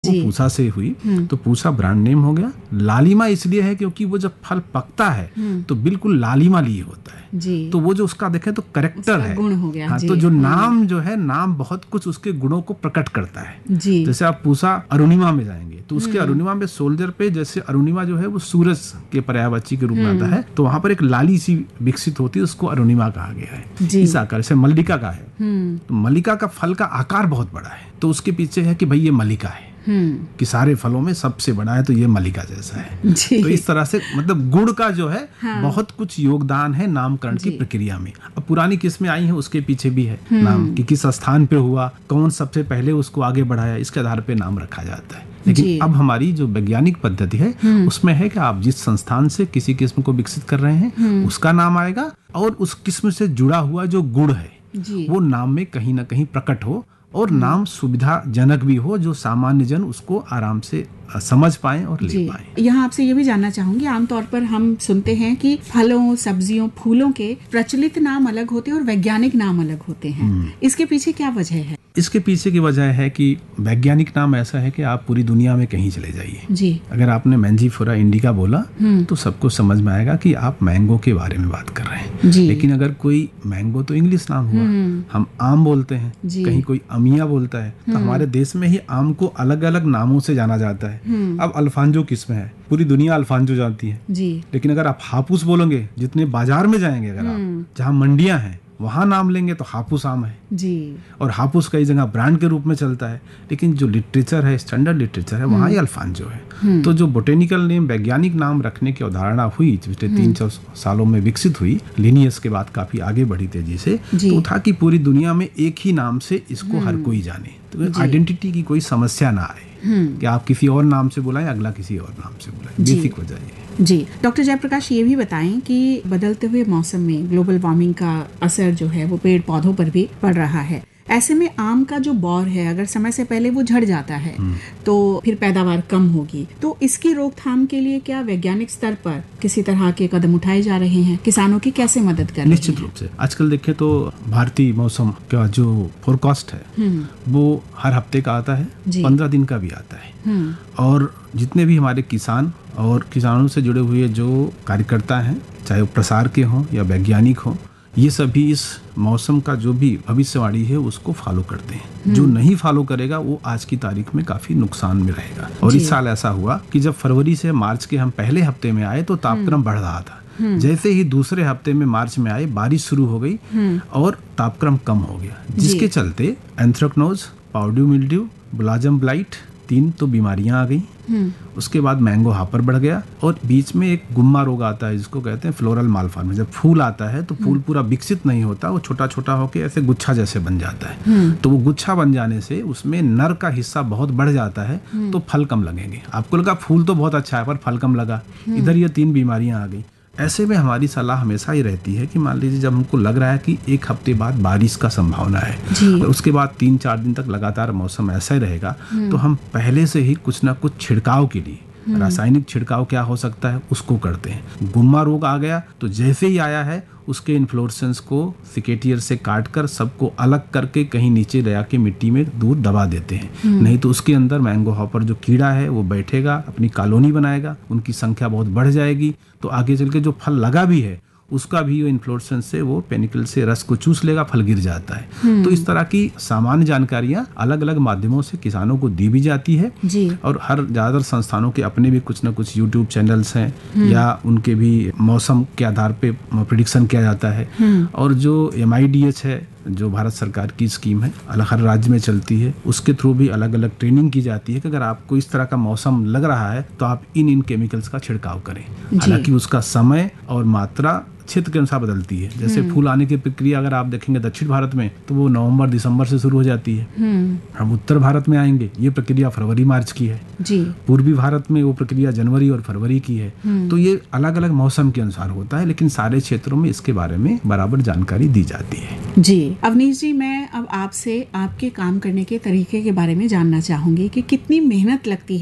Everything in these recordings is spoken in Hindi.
वो पूसा से हुई तो पूसा ब्रांड नेम हो गया। लालिमा इसलिए है क्योंकि वो जब फल पकता है तो बिल्कुल लालिमा लिए होता है जी। तो वो जो उसका देखें तो करेक्टर है, गुण हो गया। हाँ, तो जो नाम जो है नाम बहुत कुछ उसके गुणों को प्रकट करता है जी। जैसे आप पूसा अरुणिमा में जाएंगे तो उसके अरुणिमा में सोल्जर पे जैसे अरुणिमा जो है वो सूरज के पर्यायवाची के रूप में आता है तो वहां पर एक लाली सी विकसित होती है, उसको अरुणिमा कहा गया है। इस आकार से मल्लिका का है तो मल्लिका का फल का आकार बहुत बड़ा है तो उसके पीछे है कि भाई ये मल्लिका है कि सारे फलों में सबसे बड़ा है तो ये मल्लिका जैसा है। तो इस तरह से मतलब गुण का जो है बहुत कुछ योगदान है नामकरण की प्रक्रिया में। अब पुरानी किस्में आई हैं उसके पीछे भी है नाम कि किस स्थान पे हुआ, कौन सबसे पहले उसको आगे बढ़ाया, इसके आधार पे नाम रखा जाता है। लेकिन अब हमारी जो वैज्ञानिक पद्धति है उसमें है कि आप जिस संस्थान से किसी किस्म को विकसित कर रहे हैं उसका नाम आएगा और उस किस्म से जुड़ा हुआ जो गुण है वो नाम में कहीं ना कहीं प्रकट हो और नाम सुविधाजनक भी हो जो सामान्य जन उसको आराम से समझ पाएं और ले पाएं। यहाँ आपसे ये भी जानना चाहूंगी, आमतौर पर हम सुनते हैं कि फलों, सब्जियों, फूलों के प्रचलित नाम अलग होते हैं और वैज्ञानिक नाम अलग होते हैं। इसके पीछे क्या वजह है? इसके पीछे की वजह है कि वैज्ञानिक नाम ऐसा है कि आप पूरी दुनिया में कहीं चले जाइए जी। अगर आपने मैंजीफोरा इंडिका बोला तो सबको समझ में आएगा कि आप मैंगो के बारे में बात कर रहे हैं। लेकिन अगर कोई मैंगो तो इंग्लिश नाम हुआ, हम आम बोलते हैं, कहीं कोई अमिया बोलता है तो हमारे देश में ही आम को अलग अलग नामों से जाना जाता है। अब अल्फांजो किस्म है, पूरी दुनिया अल्फांजो जानती है जी। लेकिन अगर आप हापुस बोलोगे, जितने बाजार में जाएंगे अगर आप जहाँ मंडियां हैं वहां नाम लेंगे तो हापुस आम है जी। और हापुस कई जगह ब्रांड के रूप में चलता है लेकिन जो लिटरेचर है, स्टैंडर्ड लिटरेचर है, वहाँ ये अल्फांजो है। तो जो बोटेनिकल नेम, वैज्ञानिक नाम रखने की अवधारणा हुई पिछले 3-4 सालों में विकसित हुई, लिनियस के बाद काफी आगे बढ़ी तेजी से, तो था कि पूरी दुनिया में एक ही नाम से इसको हर कोई जाने, तो आइडेंटिटी की कोई समस्या ना आए कि आप किसी और नाम से बुलाएं, अगला किसी और नाम से बुलाएं। बेसिक वजह ये है। जी। डॉक्टर जयप्रकाश ये भी बताएं कि बदलते हुए मौसम में ग्लोबल वार्मिंग का असर जो है वो पेड़ पौधों पर भी पड़ रहा है। ऐसे में आम का जो बौर है अगर समय से पहले वो झड़ जाता है तो फिर पैदावार कम होगी, तो इसकी रोकथाम के लिए क्या वैज्ञानिक स्तर पर किसी तरह के कदम उठाए जा रहे हैं? किसानों की कैसे मदद कर रहे हैं? निश्चित रूप से आजकल देखें तो भारतीय मौसम का जो फोरकास्ट है वो हर हफ्ते का आता है, 15 दिन का भी आता है। और जितने भी हमारे किसान और किसानों से जुड़े हुए जो कार्यकर्ता हैं, चाहे वो प्रसार के हों या वैज्ञानिक हों, ये सभी इस मौसम का जो भी भविष्यवाणी है उसको फॉलो करते हैं। जो नहीं फॉलो करेगा वो आज की तारीख में काफी नुकसान में रहेगा। और इस साल ऐसा हुआ कि जब फरवरी से मार्च के हम पहले हफ्ते में आए तो तापक्रम बढ़ रहा था। जैसे ही दूसरे हफ्ते में मार्च में आए बारिश शुरू हो गई और तापक्रम कम हो गया, जिसके चलते anthracnose, powder mildew, Blossom blight 3 तो बीमारियां आ गई। उसके बाद मैंगो हापर बढ़ गया और बीच में एक गुम्मा रोग आता है जिसको कहते हैं फ्लोरल मालफॉर्मेशन। जब फूल आता है तो फूल पूरा विकसित नहीं होता, वो छोटा छोटा होकर ऐसे गुच्छा जैसे बन जाता है। तो वो गुच्छा बन जाने से उसमें नर का हिस्सा बहुत बढ़ जाता है तो फल कम लगेंगे। आपको लगा फूल तो बहुत अच्छा है पर फल कम लगा, इधर ये 3 बीमारियां आ गई। ऐसे में हमारी सलाह हमेशा ही रहती है कि मान लीजिए जब हमको लग रहा है कि 1 हफ्ते बाद बारिश का संभावना है और उसके बाद 3-4 दिन तक लगातार मौसम ऐसा ही रहेगा तो हम पहले से ही कुछ ना कुछ छिड़काव के लिए, रासायनिक छिड़काव क्या हो सकता है उसको करते हैं। गुम्मा रोग आ गया तो जैसे ही आया है उसके इन्फ्लोरेसेंस को सिकेटियर से काटकर सबको अलग करके कहीं नीचे दया के मिट्टी में दूर दबा देते हैं। नहीं तो उसके अंदर मैंगो हॉपर जो कीड़ा है वो बैठेगा, अपनी कॉलोनी बनाएगा, उनकी संख्या बहुत बढ़ जाएगी तो आगे चल के जो फल लगा भी है उसका भी इन्फ्लोरेसेंस से वो पेनिकल से रस को चूस लेगा, फल गिर जाता है। तो इस तरह की सामान्य जानकारियां अलग अलग माध्यमों से किसानों को दी भी जाती है और हर ज्यादातर संस्थानों के अपने भी कुछ ना कुछ यूट्यूब चैनल्स हैं या उनके भी मौसम के आधार पे प्रेडिक्शन किया जाता है। और जो MIDH है जो भारत सरकार की स्कीम है, अलग हर राज्य में चलती है, उसके थ्रू भी अलग अलग ट्रेनिंग की जाती है कि अगर आपको इस तरह का मौसम लग रहा है तो आप इन केमिकल्स का छिड़काव करें। हालांकि उसका समय और मात्रा क्षेत्र के अनुसार बदलती है। जैसे फूल आने की प्रक्रिया अगर आप देखेंगे दक्षिण भारत में तो वो नवंबर-दिसंबर से शुरू हो जाती है। हम उत्तर भारत में आएंगे ये प्रक्रिया फरवरी-मार्च की है जी। पूर्वी भारत में वो प्रक्रिया जनवरी और फरवरी की है। तो ये अलग अलग मौसम के अनुसार होता है लेकिन सारे क्षेत्रों में इसके बारे में बराबर जानकारी दी जाती है जी। अवनीश जी, मैं अब आपसे आपके काम करने के तरीके के बारे में जानना चाहूंगी कि कितनी मेहनत लगती है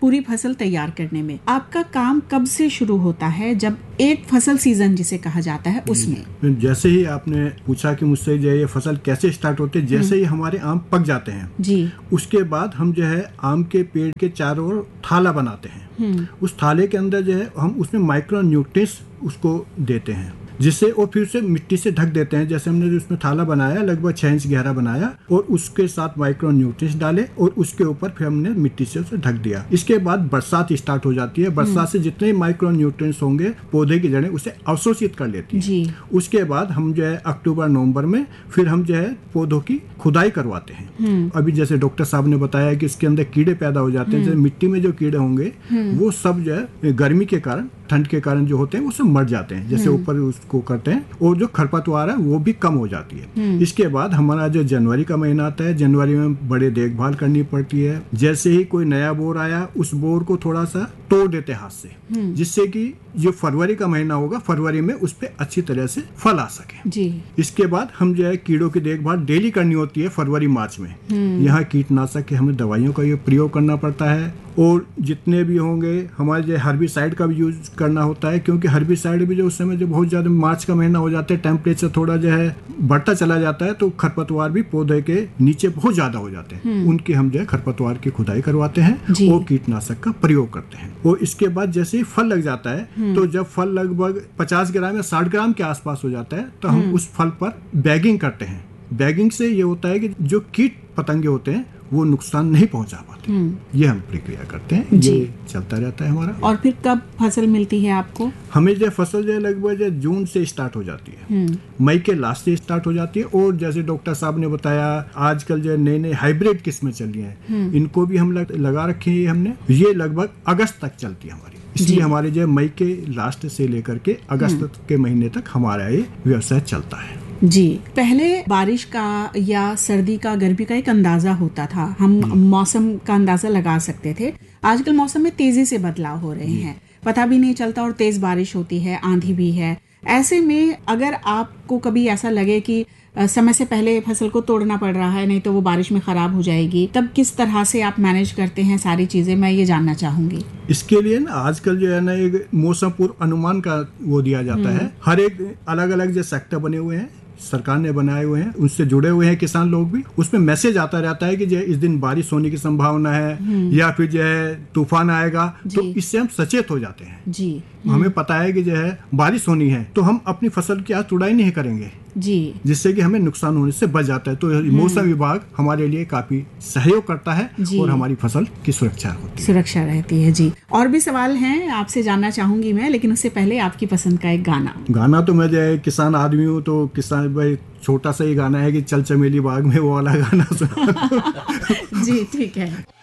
पूरी फसल तैयार करने में आपका काम कब से शुरू होता है, जब एक फसल सीजन जिसे कहा जाता है उसमें? जैसे ही आपने पूछा कि मुझसे जो है ये फसल कैसे स्टार्ट होती है, जैसे ही हमारे आम पक जाते हैं जी, उसके बाद हम जो है आम के पेड़ के चारों ओर थाला बनाते हैं। उस थाले के अंदर जो है हम उसमें माइक्रो न्यूट्रिएंट्स उसको देते हैं, जिससे और फिर उसे मिट्टी से ढक देते हैं। जैसे हमने उसमें थाला बनाया, लगभग 6 इंच गहरा बनाया और उसके साथ माइक्रो न्यूट्रिएंट्स डाले और उसके ऊपर फिर हमने मिट्टी से उसे ढक दिया। इसके बाद बरसात स्टार्ट हो जाती है। बरसात से जितने माइक्रो न्यूट्रिएंट्स होंगे पौधे की जड़ें उसे अवशोषित कर लेती है। उसके बाद हम जो है अक्टूबर नवंबर में फिर हम जो है पौधों की खुदाई करवाते हैं। अभी जैसे डॉक्टर साहब ने बताया कि इसके अंदर कीड़े पैदा हो जाते हैं, जैसे मिट्टी में जो कीड़े होंगे वो सब जो है गर्मी के कारण, ठंड के कारण जो होते हैं वो सब मर जाते हैं, जैसे ऊपर उसको करते हैं, और जो खरपतवार है वो भी कम हो जाती है। इसके बाद हमारा जो जनवरी का महीना आता है, जनवरी में बड़े देखभाल करनी पड़ती है। जैसे ही कोई नया बोर आया उस बोर को थोड़ा सा तोड़ देते हाथ से, जिससे कि जो फरवरी का महीना होगा फरवरी में उस पे अच्छी तरह से फल आ सके जी। इसके बाद हम जो है कीड़ों की देखभाल डेली करनी होती है फरवरी मार्च में। यहाँ कीटनाशक के हमें दवाइयों का ये प्रयोग करना पड़ता है, और जितने भी होंगे हमारे जो हर्बिसाइड का भी यूज करना होता है, क्योंकि हर्बिसाइड भी जो उस समय जो बहुत ज्यादा मार्च का महीना हो जाता है, टेम्परेचर थोड़ा जो है बढ़ता चला जाता है, तो खरपतवार भी पौधे के नीचे बहुत ज्यादा हो जाते हैं। उनकी हम जो है खरपतवार की खुदाई करवाते हैं और कीटनाशक का प्रयोग करते हैं। और इसके बाद जैसे ही फल लग जाता है, तो जब फल लगभग 50 ग्राम या 60 ग्राम के आसपास हो जाता है, तो हम उस फल पर बैगिंग करते हैं। बैगिंग से ये होता है कि जो कीट पतंगे होते हैं वो नुकसान नहीं पहुंचा पाते। ये हम प्रक्रिया करते हैं, ये चलता रहता है हमारा। और फिर कब फसल मिलती है आपको? हमें जो फसल जो लगभग जून से स्टार्ट हो जाती है, मई के लास्ट से स्टार्ट हो जाती है। और जैसे डॉक्टर साहब ने बताया आजकल जो नए नए हाइब्रिड किस्में चल रही हैं, इनको भी हम लगा रखे हैं हमने। ये लगभग अगस्त तक चलती है हमारी, इसलिए हमारे जो मई के लास्ट से लेकर के अगस्त के महीने तक हमारा ये व्यवसाय चलता है जी। पहले बारिश का या सर्दी का, गर्मी का एक अंदाजा होता था, हम मौसम का अंदाजा लगा सकते थे। आजकल मौसम में तेजी से बदलाव हो रहे हैं, पता भी नहीं चलता, और तेज बारिश होती है, आंधी भी है। ऐसे में अगर आपको कभी ऐसा लगे कि समय से पहले फसल को तोड़ना पड़ रहा है, नहीं तो वो बारिश में खराब हो जाएगी, तब किस तरह से आप मैनेज करते हैं सारी चीजें, मैं ये जानना चाहूंगी। इसके लिए ना आजकल जो है ना एक मौसम पूर्व अनुमान का वो दिया जाता है। हर एक अलग अलग जो सेक्टर बने हुए हैं, सरकार ने बनाए हुए हैं, उनसे जुड़े हुए हैं किसान लोग भी। उसमें मैसेज आता रहता है कि जो इस दिन बारिश होने की संभावना है या फिर जो है तूफान आएगा, तो इससे हम सचेत हो जाते हैं जी। हमें पता है कि जो है बारिश होनी है, तो हम अपनी फसल की आज तुड़ाई नहीं करेंगे जी, जिससे कि हमें नुकसान होने से बच जाता है। तो मौसम विभाग हमारे लिए काफी सहयोग करता है और हमारी फसल की सुरक्षा होती है, सुरक्षा रहती है जी। और भी सवाल हैं आपसे जानना चाहूंगी मैं, लेकिन उससे पहले आपकी पसंद का एक गाना। तो मैं जो है किसान आदमी हूँ, तो किसान भाई छोटा सा ही गाना है कि चल चमेली बाग में, वो वाला गाना सुना। जी ठीक है।